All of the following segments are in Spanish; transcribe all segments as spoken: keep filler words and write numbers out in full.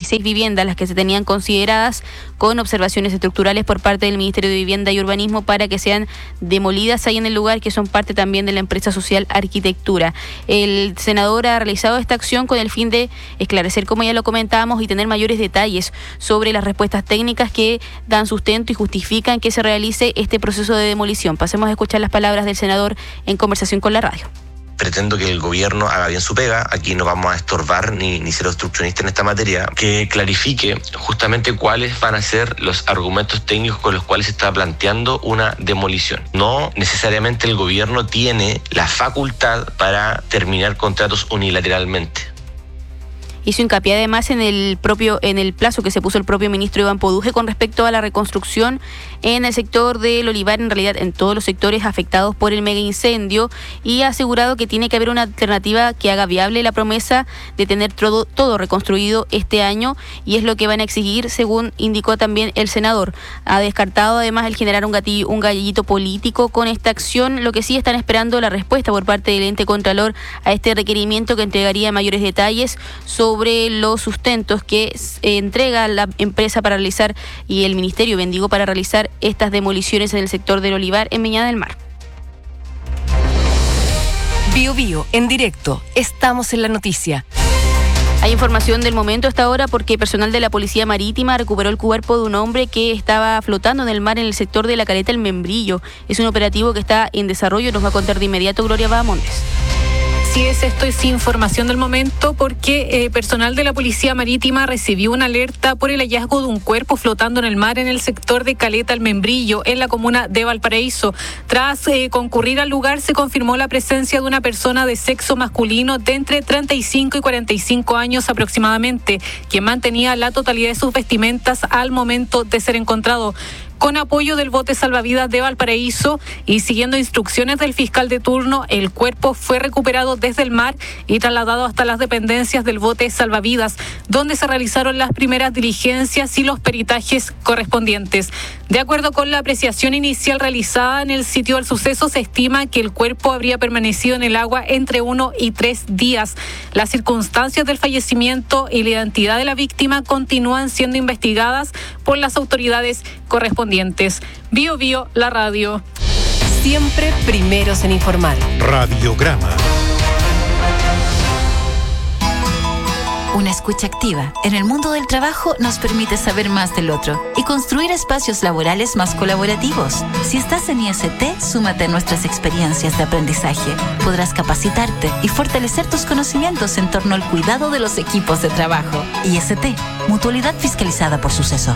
dieciséis viviendas las que se tenían consideradas con observaciones estructurales por parte del Ministerio de Vivienda y Urbanismo para que sean demolidas ahí en el lugar, que son parte también de la empresa social Arquitectura. El senador ha realizado esta acción con el fin de esclarecer, como ya lo comentábamos, y tener mayores detalles sobre las respuestas técnicas que dan sustento y justifican que se realice este proceso de demolición. Pasemos a escuchar las palabras del senador en conversación con la radio. Pretendo que el gobierno haga bien su pega, aquí no vamos a estorbar ni, ni ser obstruccionistas en esta materia, que clarifique justamente cuáles van a ser los argumentos técnicos con los cuales se está planteando una demolición. No necesariamente el gobierno tiene la facultad para terminar contratos unilateralmente. Hizo hincapié además en el propio en el plazo que se puso el propio ministro Iván Poduje con respecto a la reconstrucción en el sector del Olivar, en realidad en todos los sectores afectados por el mega incendio, y ha asegurado que tiene que haber una alternativa que haga viable la promesa de tener todo, todo reconstruido este año, y es lo que van a exigir, según indicó también el senador. Ha descartado además el generar un, gatillo, un gallito político con esta acción. Lo que sí están esperando la respuesta por parte del ente contralor a este requerimiento, que entregaría mayores detalles sobre sobre los sustentos que eh, entrega la empresa para realizar y el Ministerio Bendigo para realizar estas demoliciones en el sector del Olivar en Viña del Mar. Bio Bio en directo. Estamos en la noticia. Hay información del momento hasta ahora porque personal de la Policía Marítima recuperó el cuerpo de un hombre que estaba flotando en el mar en el sector de la caleta El Membrillo. Es un operativo que está en desarrollo. Nos va a contar de inmediato Gloria Bahamondes. Así es, esto es información del momento porque eh, personal de la Policía Marítima recibió una alerta por el hallazgo de un cuerpo flotando en el mar en el sector de Caleta El Membrillo, en la comuna de Valparaíso. Tras eh, concurrir al lugar, se confirmó la presencia de una persona de sexo masculino de entre treinta y cinco y cuarenta y cinco años aproximadamente, quien mantenía la totalidad de sus vestimentas al momento de ser encontrado. Con apoyo del bote salvavidas de Valparaíso y siguiendo instrucciones del fiscal de turno, el cuerpo fue recuperado desde el mar y trasladado hasta las dependencias del bote salvavidas, donde se realizaron las primeras diligencias y los peritajes correspondientes. De acuerdo con la apreciación inicial realizada en el sitio del suceso, se estima que el cuerpo habría permanecido en el agua entre uno y tres días. Las circunstancias del fallecimiento y la identidad de la víctima continúan siendo investigadas por las autoridades correspondientes. Bio Bio, la radio. Siempre primeros en informar. Radiograma. Una escucha activa en el mundo del trabajo nos permite saber más del otro y construir espacios laborales más colaborativos. Si estás en I S T, súmate a nuestras experiencias de aprendizaje. Podrás capacitarte y fortalecer tus conocimientos en torno al cuidado de los equipos de trabajo. I S T, Mutualidad Fiscalizada por Suceso.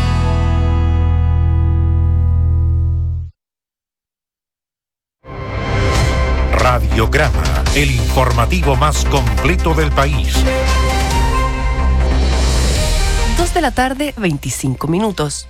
Radiograma, el informativo más completo del país. Dos de la tarde, veinticinco minutos.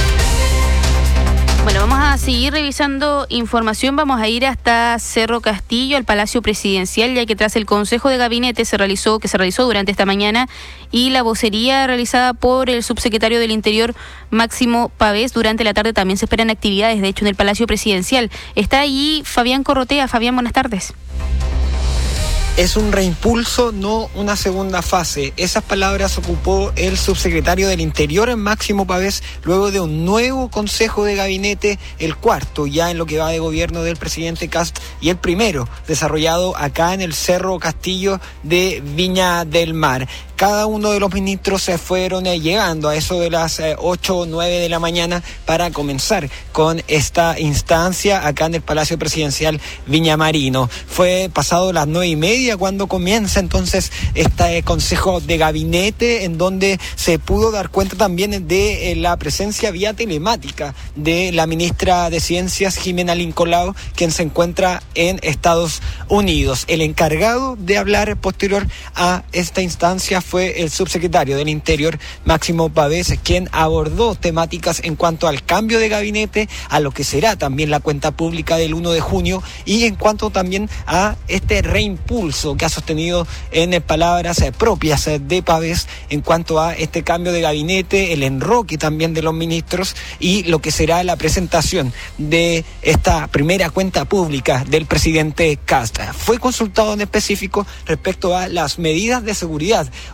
Bueno, vamos a seguir revisando información. Vamos a ir hasta Cerro Castillo, al Palacio Presidencial, ya que tras el Consejo de Gabinete se realizó, que se realizó durante esta mañana, y la vocería realizada por el subsecretario del Interior, Máximo Pavés, durante la tarde también se esperan actividades, de hecho, en el Palacio Presidencial. Está allí Fabián Corrotea. Fabián, buenas tardes. Es un reimpulso, no una segunda fase. Esas palabras ocupó el subsecretario del Interior, Máximo Pavés, luego de un nuevo Consejo de Gabinete, el cuarto ya en lo que va de gobierno del presidente Kast, y el primero desarrollado acá en el Cerro Castillo de Viña del Mar. Cada uno de los ministros se fueron llegando a eso de las ocho o nueve de la mañana para comenzar con esta instancia acá en el Palacio Presidencial Viña Marino. Fue pasado las nueve y media cuando comienza entonces este Consejo de Gabinete, en donde se pudo dar cuenta también de la presencia vía telemática de la ministra de Ciencias, Jimena Lincolao, quien se encuentra en Estados Unidos. El encargado de hablar posterior a esta instancia fue el subsecretario del Interior, Máximo Pavés, quien abordó temáticas en cuanto al cambio de gabinete, a lo que será también la cuenta pública del uno de junio, y en cuanto también a este reimpulso que ha sostenido en palabras propias de Pavés en cuanto a este cambio de gabinete, el enroque también de los ministros y lo que será la presentación de esta primera cuenta pública del presidente Kast. Fue consultado en específico respecto a las medidas de seguridad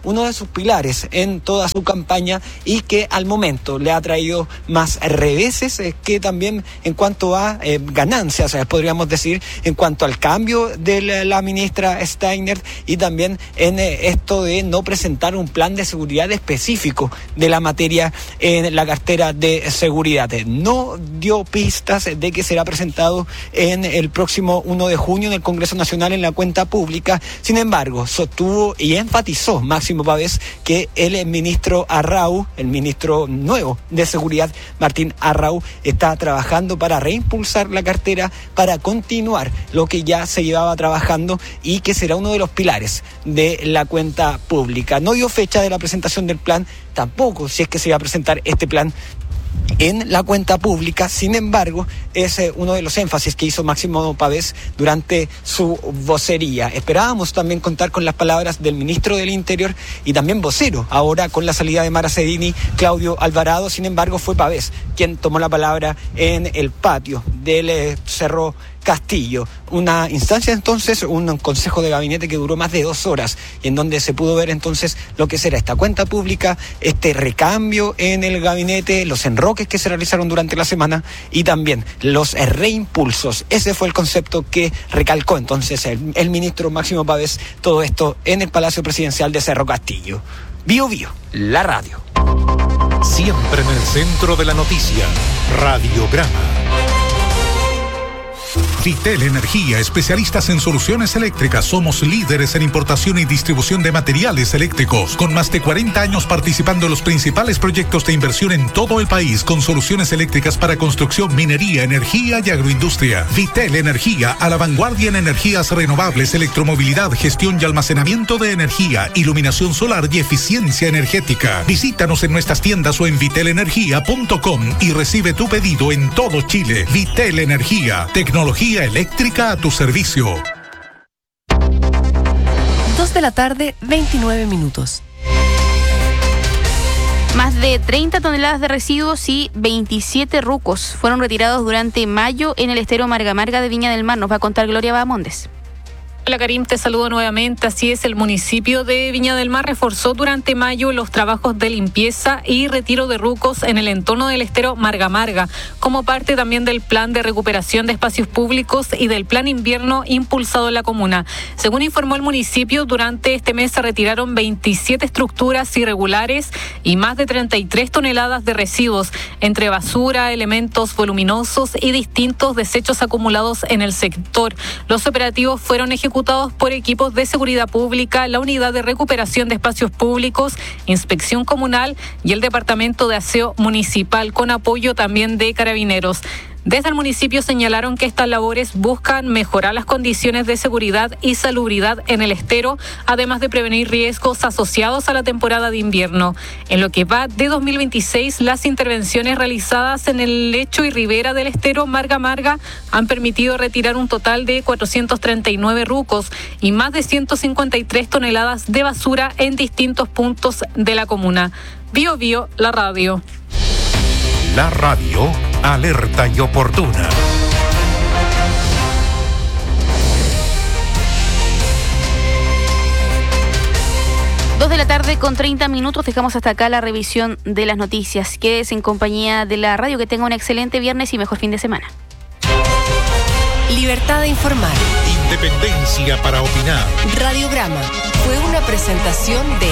uno de sus pilares en toda su campaña y que al momento le ha traído más reveses eh, que también en cuanto a eh, ganancias, eh, podríamos decir, en cuanto al cambio de la, la ministra Steiner y también en eh, esto de no presentar un plan de seguridad específico de la materia en la cartera de seguridad. No dio pistas de que será presentado en el próximo uno de junio en el Congreso Nacional en la cuenta pública. Sin embargo, sostuvo y enfatizó Máximo Pavés que el ministro Arrau, el ministro nuevo de Seguridad, Martín Arrau, está trabajando para reimpulsar la cartera, para continuar lo que ya se llevaba trabajando y que será uno de los pilares de la cuenta pública. No dio fecha de la presentación del plan, tampoco si es que se va a presentar este plan en la cuenta pública. Sin embargo, es eh, uno de los énfasis que hizo Máximo Pavés durante su vocería. Esperábamos también contar con las palabras del ministro del Interior y también vocero, ahora con la salida de Mara Cedini, Claudio Alvarado. Sin embargo, fue Pavés quien tomó la palabra en el patio del eh, Cerro Castillo. Una instancia entonces, un consejo de gabinete que duró más de dos horas y en donde se pudo ver entonces lo que será esta cuenta pública, este recambio en el gabinete, los enroques que se realizaron durante la semana y también los reimpulsos. Ese fue el concepto que recalcó entonces el, el ministro Máximo Pavés, todo esto en el Palacio Presidencial de Cerro Castillo. Bio Bio, la radio. Siempre en el centro de la noticia, Radiograma. Vitel Energía, especialistas en soluciones eléctricas. Somos líderes en importación y distribución de materiales eléctricos, con más de cuarenta años participando en los principales proyectos de inversión en todo el país, con soluciones eléctricas para construcción, minería, energía y agroindustria. Vitel Energía, a la vanguardia en energías renovables, electromovilidad, gestión y almacenamiento de energía, iluminación solar y eficiencia energética. Visítanos en nuestras tiendas o en vitel energía punto com y recibe tu pedido en todo Chile. Vitel Energía, tecnología eléctrica a tu servicio. Dos de la tarde, veintinueve minutos. Más de treinta toneladas de residuos y veintisiete rucos fueron retirados durante mayo en el estero Marga Marga de Viña del Mar. Nos va a contar Gloria Bahamondes. Hola Karim, te saludo nuevamente. Así es, el municipio de Viña del Mar reforzó durante mayo los trabajos de limpieza y retiro de rucos en el entorno del estero Marga Marga, como parte también del plan de recuperación de espacios públicos y del plan invierno impulsado en la comuna. Según informó el municipio, durante este mes se retiraron veintisiete estructuras irregulares y más de treinta y tres toneladas de residuos, entre basura, elementos voluminosos y distintos desechos acumulados en el sector. Los operativos fueron ejecutados por equipos de seguridad pública, la unidad de recuperación de espacios públicos, inspección comunal y el departamento de aseo municipal, con apoyo también de carabineros. Desde el municipio señalaron que estas labores buscan mejorar las condiciones de seguridad y salubridad en el estero, además de prevenir riesgos asociados a la temporada de invierno. En lo que va de dos mil veintiséis, las intervenciones realizadas en el lecho y ribera del estero Marga Marga han permitido retirar un total de cuatrocientos treinta y nueve rucos y más de ciento cincuenta y tres toneladas de basura en distintos puntos de la comuna. Bio Bio, la radio. La radio, alerta y oportuna. Dos de la tarde con treinta minutos, dejamos hasta acá la revisión de las noticias. Quédese en compañía de la radio, que tenga un excelente viernes y mejor fin de semana. Libertad de informar. Independencia para opinar. Radiograma fue una presentación de...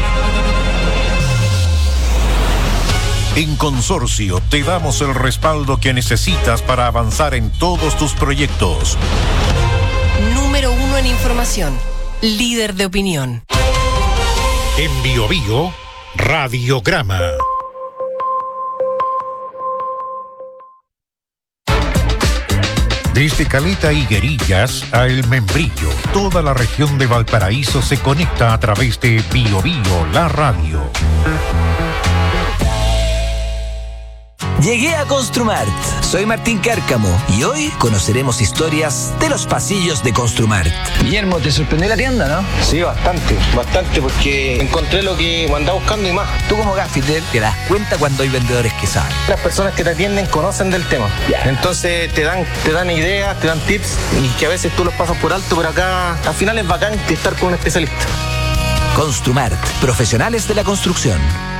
En Consorcio te damos el respaldo que necesitas para avanzar en todos tus proyectos. Número uno en información. Líder de opinión. En Bio Bio, Radiograma. Desde Caleta y Guerillas a El Membrillo, toda la región de Valparaíso se conecta a través de Bio Bio, la radio. Llegué a Construmart. Soy Martín Cárcamo y hoy conoceremos historias de los pasillos de Construmart. Guillermo, ¿te sorprendió la tienda, no? Sí, bastante, bastante, porque encontré lo que andaba buscando y más. Tú como gaffiter te das cuenta cuando hay vendedores que saben. Las personas que te atienden conocen del tema. Yeah. Entonces te dan, te dan ideas, te dan tips y que a veces tú los pasas por alto, pero acá al final es bacán estar con un especialista. Construmart, profesionales de la construcción.